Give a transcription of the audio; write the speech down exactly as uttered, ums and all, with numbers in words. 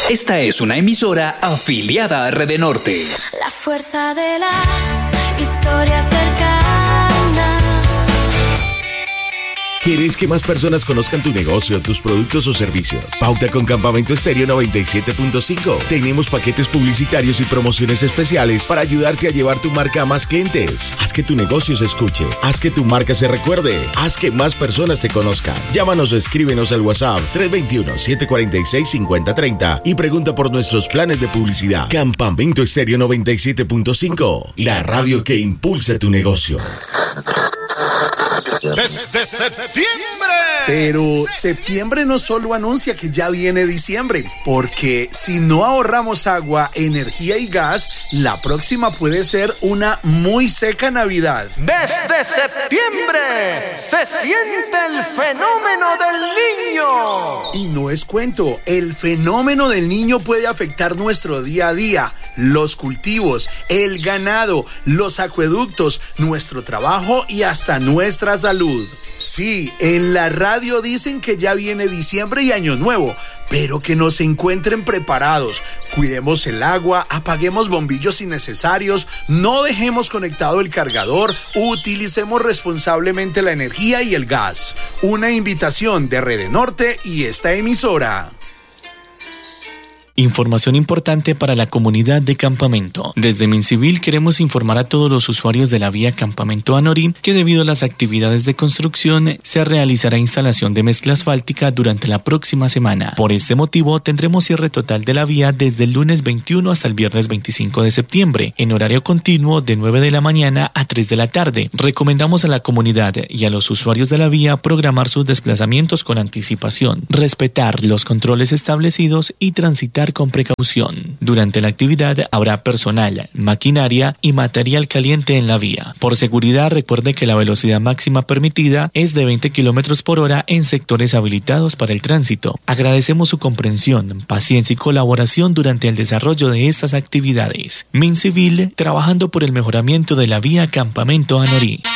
Esta es una emisora afiliada a Red Norte. La fuerza de las historias cercanas. ¿Quieres que más personas conozcan tu negocio, tus productos o servicios? Pauta con Campamento Estéreo noventa y siete punto cinco. Tenemos paquetes publicitarios y promociones especiales para ayudarte a llevar tu marca a más clientes. Haz que tu negocio se escuche. Haz que tu marca se recuerde. Haz que más personas te conozcan. Llámanos o escríbenos al WhatsApp tres dos uno, siete cuatro seis, cinco cero tres cero y pregunta por nuestros planes de publicidad. Campamento Estéreo noventa y siete punto cinco. La radio que impulsa tu negocio. Desde septiembre. Pero septiembre no solo anuncia que ya viene diciembre, porque si no ahorramos agua, energía y gas, la próxima puede ser una muy seca Navidad. Desde septiembre se siente el fenómeno del niño. Y no es cuento, el fenómeno del niño puede afectar nuestro día a día, los cultivos, el ganado, los acueductos, nuestro trabajo y hasta nuestra salud. Sí, en la radio dicen que ya viene diciembre y año nuevo, pero que nos encuentren preparados. Cuidemos el agua, apaguemos bombillos innecesarios, no dejemos conectado el cargador, utilicemos responsablemente la energía y el gas. Una invitación de Red Norte y esta emisora. Información importante para la comunidad de Campamento. Desde Mincivil queremos informar a todos los usuarios de la vía Campamento a Norí que debido a las actividades de construcción se realizará instalación de mezcla asfáltica durante la próxima semana. Por este motivo tendremos cierre total de la vía desde el lunes veintiuno hasta el viernes veinticinco de septiembre en horario continuo de nueve de la mañana a tres de la tarde. Recomendamos a la comunidad y a los usuarios de la vía programar sus desplazamientos con anticipación, respetar los controles establecidos y transitar con precaución. Durante la actividad habrá personal, maquinaria y material caliente en la vía. Por seguridad, recuerde que la velocidad máxima permitida es de veinte kilómetros por hora en sectores habilitados para el tránsito. Agradecemos su comprensión, paciencia y colaboración durante el desarrollo de estas actividades. Mincivil, trabajando por el mejoramiento de la vía Campamento a Norí.